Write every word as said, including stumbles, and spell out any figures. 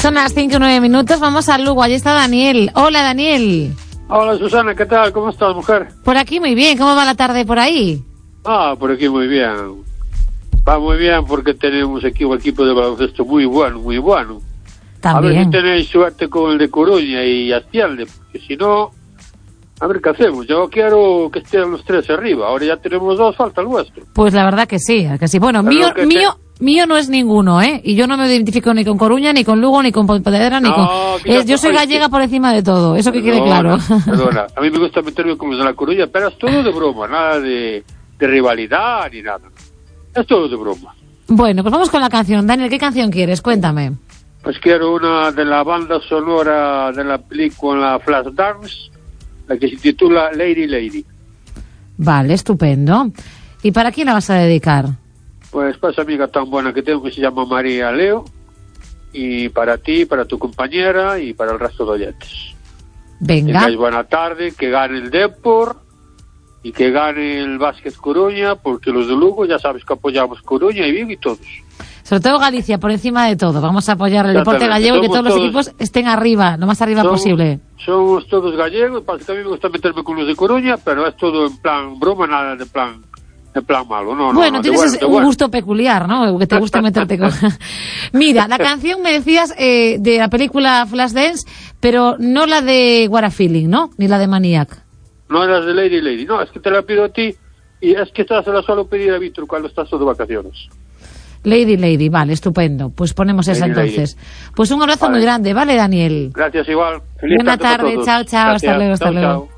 Son las cinco y nueve minutos, vamos a Lugo, allí está Daniel. Hola, Daniel. Hola, Susana, ¿qué tal? ¿Cómo estás, mujer? Por aquí muy bien, ¿cómo va la tarde por ahí? Ah, por aquí muy bien. Va muy bien porque tenemos aquí un equipo de baloncesto muy bueno, muy bueno. También. A ver si tenéis suerte con el de Coruña y Astialde, porque si no, a ver qué hacemos. Yo quiero que estén los tres arriba, ahora ya tenemos dos, falta el vuestro. Pues la verdad que sí, que sí. Bueno, Pero mío, que mío, te... mío no es ninguno, ¿eh? Y yo no me identifico ni con Coruña, ni con Lugo, ni con Pontevedra, ni no, con... Es, yo soy gallega por encima de todo, eso que quede claro. Perdona, a mí me gusta meterme con los de la Coruña, pero es todo de broma, nada de, de rivalidad ni nada. Es todo de broma. Bueno, pues vamos con la canción. Daniel, ¿qué canción quieres? Cuéntame. Pues quiero una de la banda sonora de la película Flashdance, la que se titula Lady Lady. Vale, estupendo. ¿Y para quién la vas a dedicar? Pues para esa amiga tan buena que tengo que se llama María Leo, y para ti, para tu compañera y para el resto de oyentes. Venga. Que tengáis buena tarde, que gane el Depor y que gane el Básquet Coruña, porque los de Lugo ya sabes que apoyamos Coruña y Vigo y todos. Sobre todo Galicia, por encima de todo. Vamos a apoyar el deporte gallego y que todos los todos, equipos estén arriba, lo más arriba somos, posible. Somos todos gallegos, pasa que a mí me gusta meterme con los de Coruña, pero es todo en plan broma, nada de plan de plan malo. No, no, bueno, no, tienes bueno, un bueno. gusto peculiar, ¿no? Que te gusta meterte con... Mira, la canción me decías eh, de la película Flashdance, pero no la de What a Feeling, ¿no? Ni la de Maniac. No, las de Lady Lady. No, es que te la pido a ti y es que esta se la suelo pedir a Víctor cuando estás de vacaciones. Lady Lady, vale, estupendo. Pues ponemos esa Lady, entonces. Lady. Pues un abrazo vale. muy grande, ¿vale, Daniel? Gracias igual. Feliz Buena tarde, tarde chao, chao. Gracias. Hasta luego, hasta chao, luego. Chao.